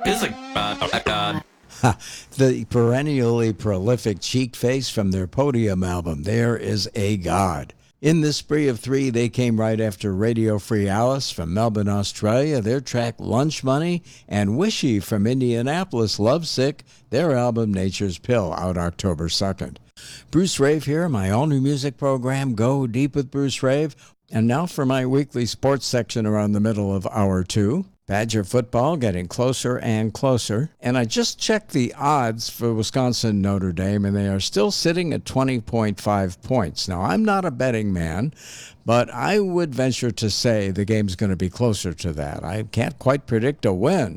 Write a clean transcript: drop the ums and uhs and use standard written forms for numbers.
is a god. The perennially prolific Cheek Face from their Podium album, There Is a God. In this spree of three, they came right after Radio Free Alice from Melbourne, Australia, their track Lunch Money, and Wishy from Indianapolis, Lovesick, their album Nature's Pill, out October 2nd. Bruce Rave here, my all-new music program, Go Deep with Bruce Rave. And now for my weekly sports section around the middle of hour two. Badger football getting closer and closer. And I just checked the odds for Wisconsin Notre Dame, and they are still sitting at 20.5 points. Now, I'm not a betting man, but I would venture to say the game's going to be closer to that. I can't quite predict a win,